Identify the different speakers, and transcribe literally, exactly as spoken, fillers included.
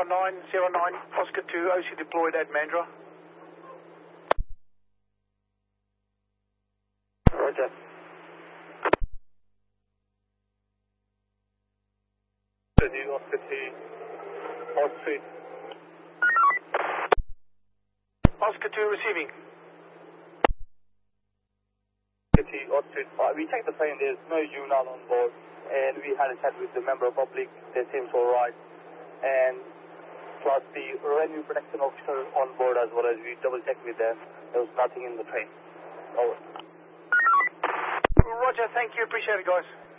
Speaker 1: zero nine zero nine, Oscar two, O C deployed at Mandra.
Speaker 2: Roger. Oscar two, on street.
Speaker 1: Oscar two receiving.
Speaker 2: Oscar two, on street. Uh, we checked the plane, there's no juvenile on board, and we had a chat with the member of public, they seems alright. And plus the revenue protection officer on board as well, as we double checked with them, there was nothing in the train. Over.
Speaker 1: Roger, thank you, appreciate it guys.